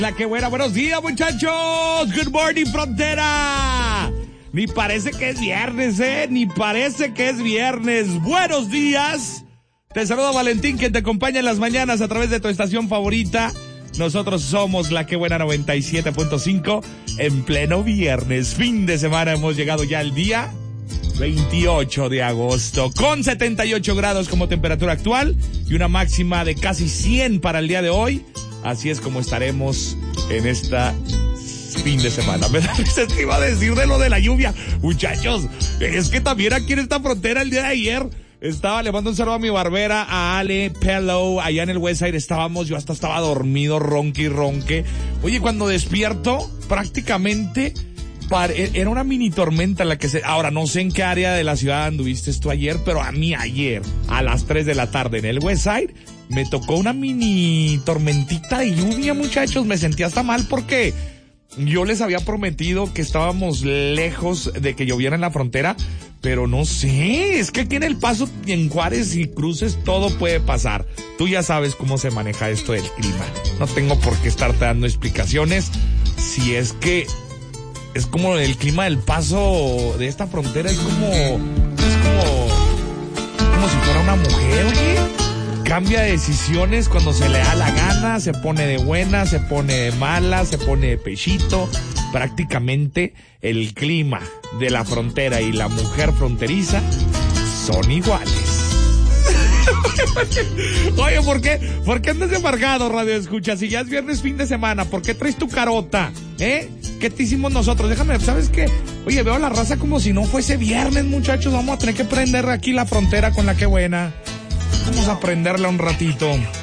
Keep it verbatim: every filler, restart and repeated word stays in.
La que buena, buenos días muchachos, good morning frontera. Ni parece que es viernes, eh, ni parece que es viernes. Buenos días, te saluda Valentín, quien te acompaña en las mañanas a través de tu estación favorita. Nosotros somos La que buena noventa y siete punto cinco, en pleno viernes, fin de semana, hemos llegado ya al día veintiocho de agosto, con setenta y ocho grados como temperatura actual y una máxima de casi cien para el día de hoy. Así es como estaremos en esta fin de semana. Me da risa que iba a decir de lo de la lluvia. Muchachos, es que también aquí en esta frontera el día de ayer estaba, le mando un saludo a mi barbera, a Ale Pello, allá en el Westside estábamos, yo hasta estaba dormido, ronque y ronque. Oye, cuando despierto, prácticamente era una mini tormenta la que se... Ahora, no sé en qué área de la ciudad anduviste tú ayer, pero a mí ayer, a las tres de la tarde en el Westside, me tocó una mini tormentita de lluvia, muchachos. Me sentí hasta mal porque yo les había prometido que estábamos lejos de que lloviera en la frontera, pero no sé, es que aquí en El Paso y en Juárez y Cruces todo puede pasar. Tú ya sabes cómo se maneja esto del clima. No tengo por qué estarte dando explicaciones. Si es que es como el clima del Paso de esta frontera, es como, es como, como si fuera una mujer, oye. Cambia de decisiones cuando se le da la gana, se pone de buena, se pone de mala, se pone de pechito. Prácticamente el clima de la frontera y la mujer fronteriza son iguales. Oye, ¿por qué? ¿Por qué andas embargado, radio escucha? Si ya es viernes, fin de semana, ¿por qué traes tu carota? ¿Eh? ¿Qué te hicimos nosotros? Déjame, ¿sabes qué? Oye, veo la raza como si no fuese viernes, muchachos. Vamos a tener que prender aquí la frontera con La que buena. Vamos a prenderla un ratito.